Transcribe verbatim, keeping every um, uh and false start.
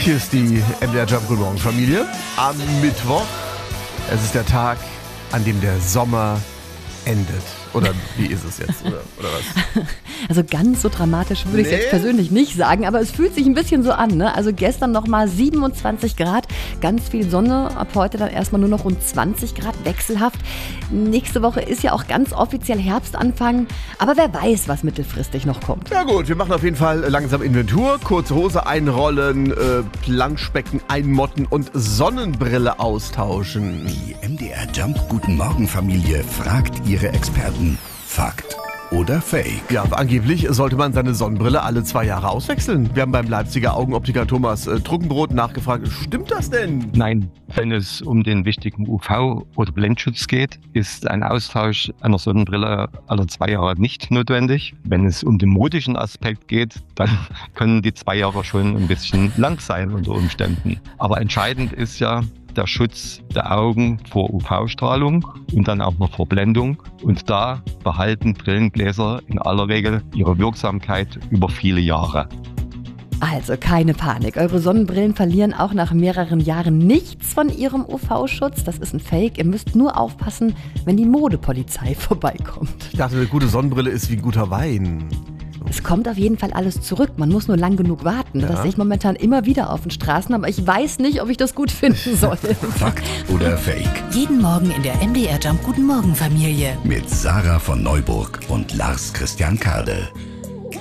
Hier ist die M D R Jump Good Morgen Familie am Mittwoch. Es ist der Tag, an dem der Sommer endet. Oder wie ist es jetzt? Oder, oder was? Also ganz so dramatisch würde ich es Nee. jetzt persönlich nicht sagen, aber es fühlt sich ein bisschen so an. Ne? Also gestern nochmal siebenundzwanzig Grad, ganz viel Sonne, ab heute dann erstmal nur noch rund zwanzig Grad, wechselhaft. Nächste Woche ist ja auch ganz offiziell Herbstanfang, aber wer weiß, was mittelfristig noch kommt. Na gut, wir machen auf jeden Fall langsam Inventur. Kurze Hose einrollen, äh, Planschbecken einmotten und Sonnenbrille austauschen. Die M D R Jump Guten Morgen Familie fragt ihre Experten. Fakt oder Fake? Ja, angeblich sollte man seine Sonnenbrille alle zwei Jahre auswechseln. Wir haben beim Leipziger Augenoptiker Thomas äh, Trunkenbrot nachgefragt. Stimmt das denn? Nein, wenn es um den wichtigen U V- oder Blendschutz geht, ist ein Austausch einer Sonnenbrille alle zwei Jahre nicht notwendig. Wenn es um den modischen Aspekt geht, dann können die zwei Jahre schon ein bisschen lang sein unter Umständen. Aber entscheidend ist ja der Schutz der Augen vor U V-Strahlung und dann auch noch vor Blendung. Und da behalten Brillengläser in aller Regel ihre Wirksamkeit über viele Jahre. Also keine Panik, eure Sonnenbrillen verlieren auch nach mehreren Jahren nichts von ihrem U V-Schutz. Das ist ein Fake. Ihr müsst nur aufpassen, wenn die Modepolizei vorbeikommt. Ich dachte, eine gute Sonnenbrille ist wie ein guter Wein. Es kommt auf jeden Fall alles zurück. Man muss nur lang genug warten. Ja. Das sehe ich momentan immer wieder auf den Straßen, aber ich weiß nicht, ob ich das gut finden soll. Fakt oder Fake? Jeden Morgen in der M D R Jump Guten Morgen Familie. Mit Sarah von Neuburg und Lars Christian Kade.